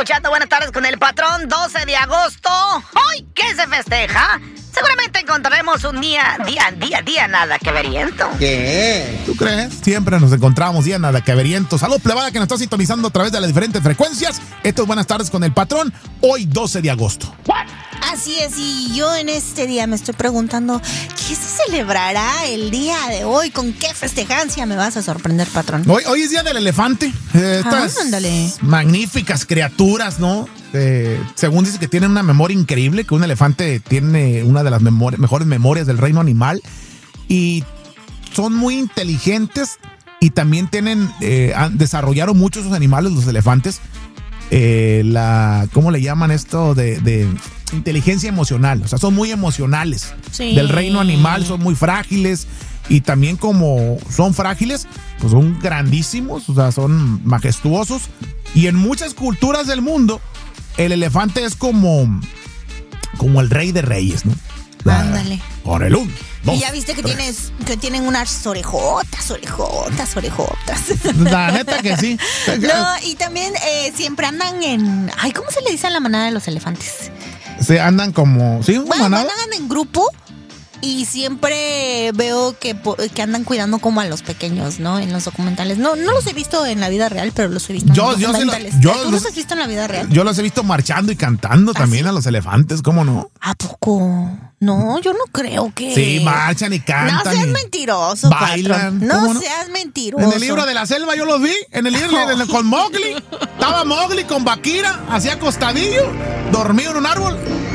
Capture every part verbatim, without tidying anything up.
escuchando Buenas Tardes con el Patrón, doce de agosto. ¿Hoy qué se festeja? Seguramente encontraremos un día, día, día, día nada que veriento. ¿Qué? ¿Tú crees? Siempre nos encontramos día nada que veriento. Salud, plebada, que nos está sintonizando a través de las diferentes frecuencias. Esto es Buenas Tardes con el Patrón, hoy doce de agosto. ¿What? Así es, y yo en este día me estoy preguntando, ¿qué se celebrará el día de hoy? ¿Con qué festejancia me vas a sorprender, Patrón? Hoy, hoy es día del elefante. Eh, estas ah, ándale. magníficas criaturas, ¿no? Eh, según dice que tienen una memoria increíble, que un elefante tiene una de las memori- mejores memorias del reino animal y son muy inteligentes y también tienen, eh, han, desarrollaron muchos esos animales, los elefantes, eh, la, ¿cómo le llaman esto? De, de inteligencia emocional, o sea, son muy emocionales. Sí. Del reino animal, son muy frágiles y también como son frágiles, pues son grandísimos, o sea, son majestuosos y en muchas culturas del mundo el elefante es como, como el rey de reyes, ¿no? Ándale. Por el uno, dos, y ya viste que tres. tienes que tienen unas orejotas, orejotas, orejotas. La neta que sí. No, y también eh, siempre andan en... Ay, ¿cómo se le dice a la manada de los elefantes? Se andan como, ¿sí? Bueno, manada. andan en grupo y siempre veo que, que andan cuidando como a los pequeños, ¿no? En los documentales. No, no los he visto en la vida real, pero los he visto Yo- en yo los sí lo- documentales. yo ¿Tú los- los has visto en la vida real? Yo los he visto marchando y cantando ¿Ah, también sí? a los elefantes, ¿cómo no? ¿A poco? No, yo no creo que... Sí, marchan y No cantan. seas y mentiroso, bailan. patrón. No, ¿Cómo no? seas mentiroso. En el libro de la selva yo los vi, en el libro de- con Mowgli. Estaba Mowgli con Bakira, hacía acostadillo, dormido en un árbol.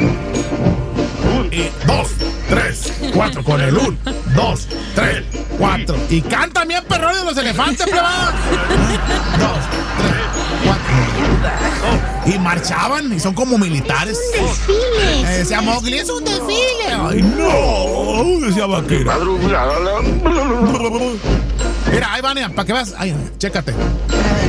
Y dos, tres, cuatro, con el un, dos, tres, cuatro. Y cantan bien perrón de los elefantes, plebada. Dos, tres, cuatro. Y marchaban, y son como militares. Desfile. Eh, decía Mowgli, es un desfile. Ay, no, decía Bakira. Mira, ahí van, para que veas. Ay, chécate.